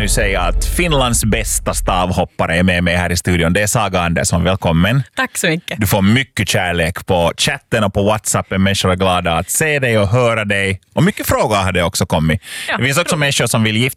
nu säga att Finlands bästa stavhoppare är med mig här i studion. Det är Saga Andersson, välkommen. Tack så mycket. Du får mycket kärlek på chatten och på WhatsApp. Människor är glada att se dig och höra dig. Och mycket frågor har det också kommit. Det finns också människor som vill gifta